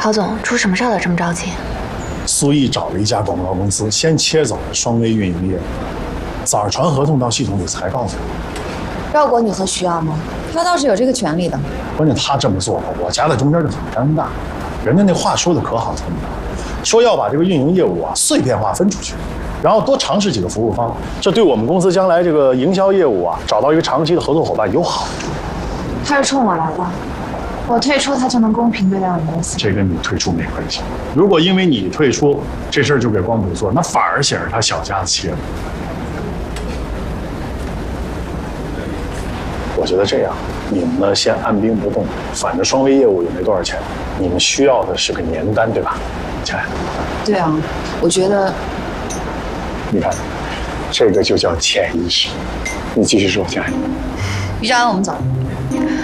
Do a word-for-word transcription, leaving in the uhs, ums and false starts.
陶总，出什么事了？这么着急？ 苏毅找了一家广告公司，先切走了双微运营业务，早上传合同到系统里才告诉我。 赵国，你何需要吗？他倒是有这个权利的。 关键他这么做了，我夹在中间就很尴尬。人家那话说的可好听了，说要把这个运营业务啊碎片化分出去，然后多尝试几个服务方，这对我们公司将来这个营销业务啊找到一个长期的合作伙伴有好处。 他是冲我来的，我退出他就能公平对待我们公司。 这跟你退出没关系。如果因为你退出，这事儿就给光谱做，那反而显示他小家子气了。我觉得这样，你们呢先按兵不动，反正双微业务也没多少钱，你们需要的是个年单，对吧？亲爱的。 对啊，我觉得。 你看，这个就叫潜意识。你继续说，亲爱的。 于兆安，我们走。